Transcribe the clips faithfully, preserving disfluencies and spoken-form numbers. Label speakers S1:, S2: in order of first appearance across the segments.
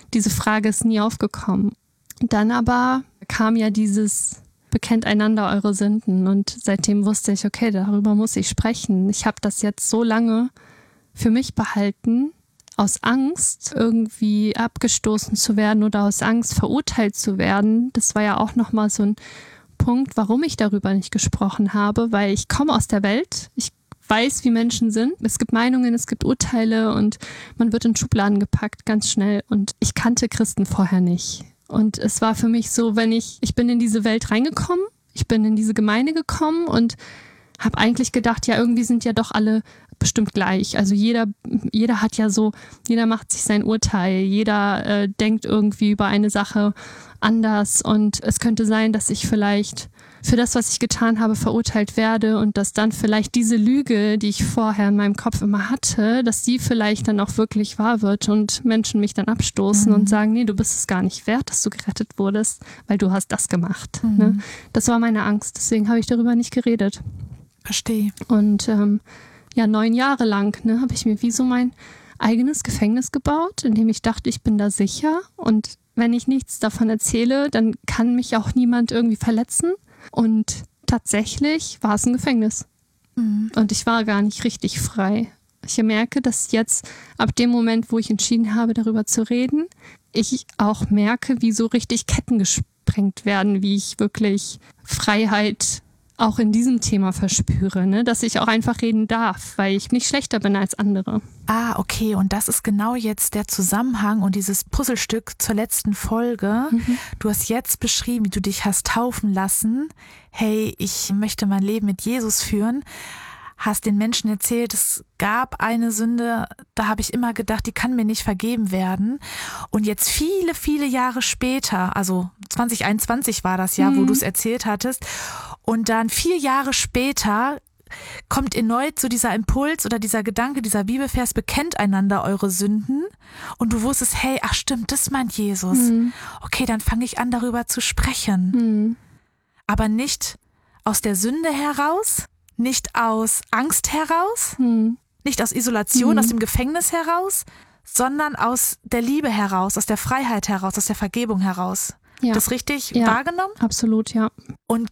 S1: diese Frage ist nie aufgekommen. Dann aber kam ja dieses bekennt einander eure Sünden und seitdem wusste ich, okay, darüber muss ich sprechen. Ich habe das jetzt so lange für mich behalten, aus Angst irgendwie abgestoßen zu werden oder aus Angst verurteilt zu werden. Das war ja auch nochmal so ein Punkt, warum ich darüber nicht gesprochen habe, weil ich komme aus der Welt, ich weiß, wie Menschen sind. Es gibt Meinungen, es gibt Urteile und man wird in Schubladen gepackt, ganz schnell. Und ich kannte Christen vorher nicht. Und es war für mich so, wenn ich, ich bin in diese Welt reingekommen, ich bin in diese Gemeinde gekommen und habe eigentlich gedacht, ja, irgendwie sind ja doch alle bestimmt gleich. Also jeder, jeder hat ja so, jeder macht sich sein Urteil, jeder äh, denkt irgendwie über eine Sache anders und es könnte sein, dass ich vielleicht für das, was ich getan habe, verurteilt werde und dass dann vielleicht diese Lüge, die ich vorher in meinem Kopf immer hatte, dass die vielleicht dann auch wirklich wahr wird und Menschen mich dann abstoßen mhm. und sagen, nee, du bist es gar nicht wert, dass du gerettet wurdest, weil du hast das gemacht. Mhm. Ne? Das war meine Angst, deswegen habe ich darüber nicht geredet.
S2: Verstehe.
S1: Und ähm, ja, neun Jahre lang ne, habe ich mir wie so mein eigenes Gefängnis gebaut, in dem ich dachte, ich bin da sicher und wenn ich nichts davon erzähle, dann kann mich auch niemand irgendwie verletzen. Und tatsächlich war es ein Gefängnis. Mhm. Und ich war gar nicht richtig frei. Ich merke, dass jetzt ab dem Moment, wo ich entschieden habe, darüber zu reden, ich auch merke, wie so richtig Ketten gesprengt werden, wie ich wirklich Freiheit auch in diesem Thema verspüre, ne? Dass ich auch einfach reden darf, weil ich nicht schlechter bin als andere.
S2: Ah, okay. Und das ist genau jetzt der Zusammenhang und dieses Puzzlestück zur letzten Folge. Mhm. Du hast jetzt beschrieben, wie du dich hast taufen lassen. Hey, ich möchte mein Leben mit Jesus führen. Hast den Menschen erzählt, es gab eine Sünde, da habe ich immer gedacht, die kann mir nicht vergeben werden. Und jetzt viele, viele Jahre später, also zwanzig einundzwanzig war das Jahr, mhm. wo du es erzählt hattest, und dann vier Jahre später kommt erneut so dieser Impuls oder dieser Gedanke, dieser Bibelvers, bekennt einander eure Sünden. Und du wusstest, hey, ach stimmt, das meint Jesus. Mhm. Okay, dann fange ich an, darüber zu sprechen. Mhm. Aber nicht aus der Sünde heraus, nicht aus Angst heraus, hm. nicht aus Isolation, hm. aus dem Gefängnis heraus, sondern aus der Liebe heraus, aus der Freiheit heraus, aus der Vergebung heraus. Ja. Das richtig
S1: ja,
S2: wahrgenommen?
S1: Absolut, ja.
S2: Und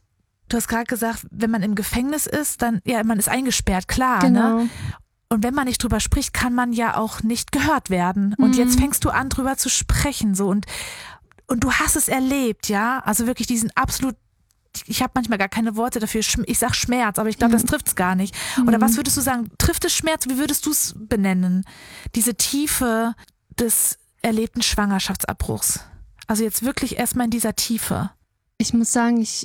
S2: du hast gerade gesagt, wenn man im Gefängnis ist, dann, ja, man ist eingesperrt, klar.
S1: Genau.
S2: Ne? Und wenn man nicht drüber spricht, kann man ja auch nicht gehört werden. Und
S1: hm.
S2: jetzt fängst du an, drüber zu sprechen, so. Und, und du hast es erlebt, ja? Also wirklich diesen absolut, ich habe manchmal gar keine Worte dafür, ich sag Schmerz, aber ich glaube, das trifft es gar nicht. Oder mhm. was würdest du sagen, trifft es Schmerz, wie würdest du es benennen? Diese Tiefe des erlebten Schwangerschaftsabbruchs. Also jetzt wirklich erstmal in dieser Tiefe.
S1: Ich muss sagen, ich,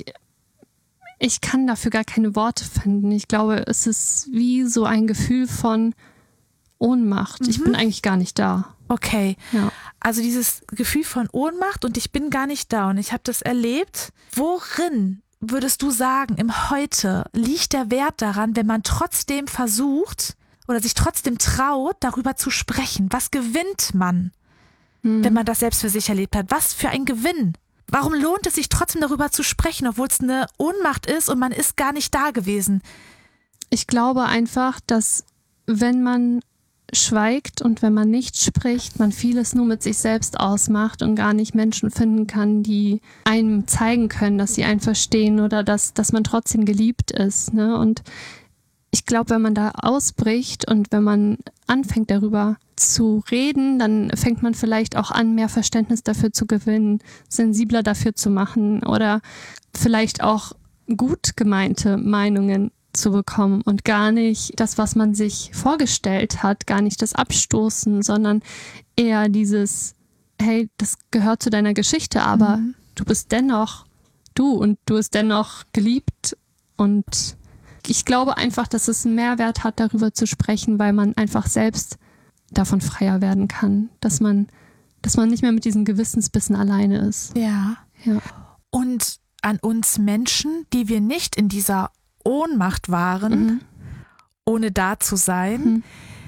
S1: ich kann dafür gar keine Worte finden. Ich glaube, es ist wie so ein Gefühl von Ohnmacht. Mhm. Ich bin eigentlich gar nicht da.
S2: Okay,
S1: ja.
S2: Also dieses Gefühl von Ohnmacht und ich bin gar nicht da und ich habe das erlebt. Worin würdest du sagen, im Heute liegt der Wert daran, wenn man trotzdem versucht oder sich trotzdem traut, darüber zu sprechen? Was gewinnt man, hm. wenn man das selbst für sich erlebt hat? Was für ein Gewinn? Warum lohnt es sich trotzdem darüber zu sprechen, obwohl es eine Ohnmacht ist und man ist gar nicht da gewesen?
S1: Ich glaube einfach, dass wenn man schweigt und wenn man nicht spricht, man vieles nur mit sich selbst ausmacht und gar nicht Menschen finden kann, die einem zeigen können, dass sie einen verstehen oder dass, dass man trotzdem geliebt ist. Ne? Und ich glaube, wenn man da ausbricht und wenn man anfängt darüber zu reden, dann fängt man vielleicht auch an, mehr Verständnis dafür zu gewinnen, sensibler dafür zu machen oder vielleicht auch gut gemeinte Meinungen zu bekommen und gar nicht das, was man sich vorgestellt hat, gar nicht das Abstoßen, sondern eher dieses, hey, das gehört zu deiner Geschichte, aber mhm. du bist dennoch du und du bist dennoch geliebt und ich glaube einfach, dass es einen Mehrwert hat, darüber zu sprechen, weil man einfach selbst davon freier werden kann, dass man, dass man nicht mehr mit diesem Gewissensbissen alleine ist.
S2: Ja.
S1: ja.
S2: Und an uns Menschen, die wir nicht in dieser Ohnmacht waren, mhm. ohne da zu sein. Mhm.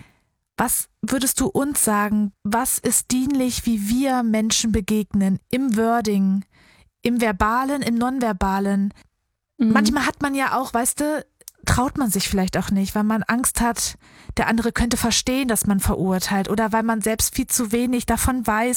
S2: Was würdest du uns sagen, was ist dienlich, wie wir Menschen begegnen, im Wording, im Verbalen, im Nonverbalen? Mhm. Manchmal hat man ja auch, weißt du, traut man sich vielleicht auch nicht, weil man Angst hat, der andere könnte verstehen, dass man verurteilt oder weil man selbst viel zu wenig davon weiß